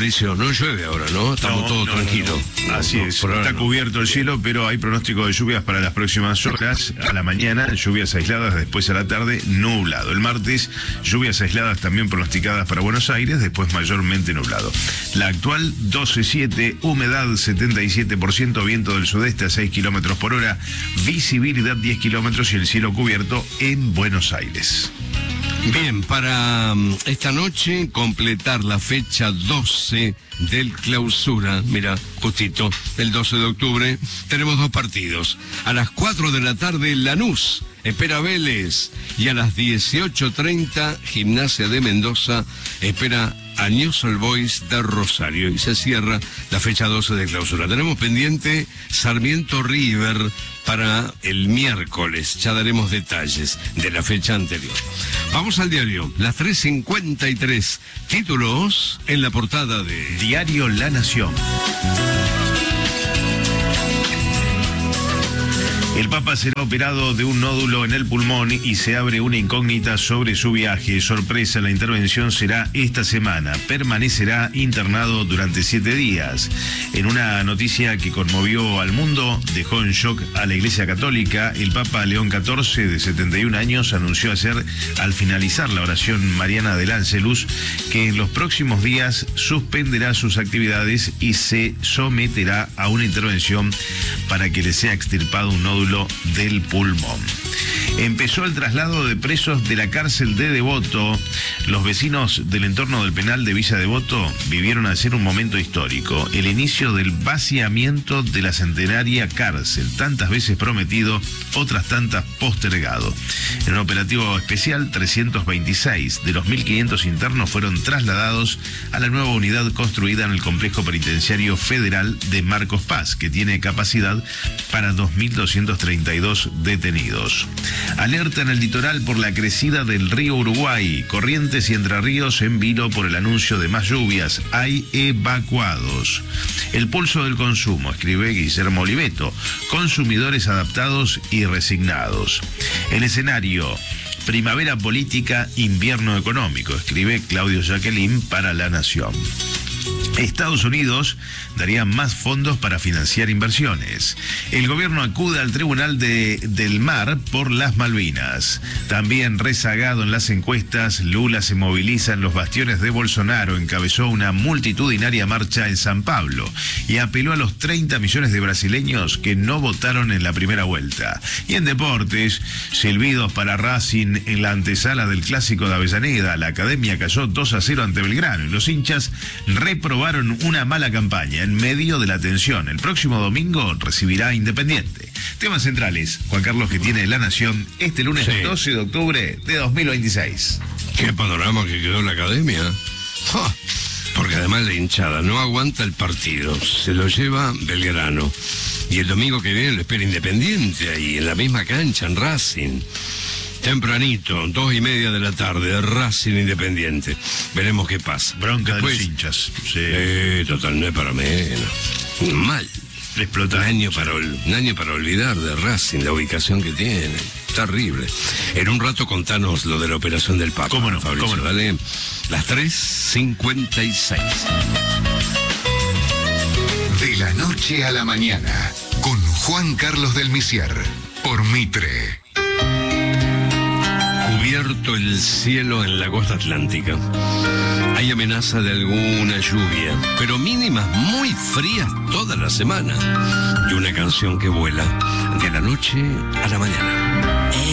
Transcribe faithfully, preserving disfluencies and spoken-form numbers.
Mauricio, no llueve ahora, ¿no? Estamos No, todos no, tranquilos. no, no. Así No, es, por ahora está no. cubierto el cielo, pero hay pronóstico de lluvias para las próximas horas. A la mañana, lluvias aisladas, después a la tarde, nublado. El martes, lluvias aisladas también pronosticadas para Buenos Aires, después mayormente nublado. La actual doce siete, humedad setenta y siete por ciento, viento del sudeste a seis kilómetros por hora, visibilidad diez kilómetros y el cielo cubierto en Buenos Aires. Bien, para um, esta noche completar la fecha doce del clausura, mira, justito, el doce de octubre, tenemos dos partidos. A las cuatro de la tarde, Lanús espera Vélez, y a las dieciocho treinta, Gimnasia de Mendoza espera a News All Boys de Rosario, y se cierra la fecha doce de clausura. Tenemos pendiente Sarmiento River para el miércoles, ya daremos detalles de la fecha anterior. Vamos al diario, las tres cincuenta y tres, títulos en la portada de Diario La Nación. El Papa será operado de un nódulo en el pulmón y se abre una incógnita sobre su viaje. Sorpresa, la intervención será esta semana. Permanecerá internado durante siete días. En una noticia que conmovió al mundo, dejó en shock a la Iglesia Católica, el Papa León catorce, de setenta y un años, anunció ayer, al finalizar la oración mariana del Ángelus, que en los próximos días suspenderá sus actividades y se someterá a una intervención para que le sea extirpado un nódulo del pulmón. Empezó el traslado de presos de la cárcel de Devoto. Los vecinos del entorno del penal de Villa Devoto vivieron ayer un momento histórico, el inicio del vaciamiento de la centenaria cárcel, tantas veces prometido, otras tantas postergado. En un operativo especial, trescientos veintiséis de los mil quinientos internos fueron trasladados a la nueva unidad construida en el complejo penitenciario federal de Marcos Paz, que tiene capacidad para dos mil doscientos treinta y dos detenidos. Alerta en el litoral por la crecida del río Uruguay. Corrientes y Entre Ríos en vilo por el anuncio de más lluvias. Hay evacuados. El pulso del consumo, escribe Guillermo Oliveto. Consumidores adaptados y resignados. El escenario: primavera política, invierno económico, escribe Claudio Jacqueline para La Nación. Estados Unidos daría más fondos para financiar inversiones. El gobierno acude al Tribunal de, del Mar por las Malvinas. También rezagado en las encuestas, Lula se moviliza en los bastiones de Bolsonaro, encabezó una multitudinaria marcha en San Pablo y apeló a los treinta millones de brasileños que no votaron en la primera vuelta. Y en deportes, silbidos para Racing en la antesala del clásico de Avellaneda. La academia cayó dos a cero ante Belgrano y los hinchas reprobaron una mala campaña en medio de la tensión. El próximo domingo recibirá Independiente. Temas centrales, Juan Carlos, que tiene La Nación este lunes, sí, doce de octubre de dos mil veintiséis. Qué panorama que quedó la academia. ¡Ja! Porque además la hinchada no aguanta el partido, se lo lleva Belgrano. Y el domingo que viene lo espera Independiente ahí, en la misma cancha, en Racing. Tempranito, dos y media de la tarde, Racing Independiente. Veremos qué pasa. Bronca Después, de los hinchas. Sí, eh, total, no es para menos. Mal. Explota. Un año, para, un año para olvidar de Racing, la ubicación que tiene. Terrible. En un rato contanos lo de la operación del Papa. ¿Cómo no? Fabricio, ¿Cómo no? ¿Vale? Las tres cincuenta y seis. De la noche a la mañana, con Juan Carlos del Misier, por Mitre. Cubierto el cielo en la costa atlántica. Hay amenaza de alguna lluvia, pero mínimas muy frías toda la semana. Y una canción que vuela de la noche a la mañana.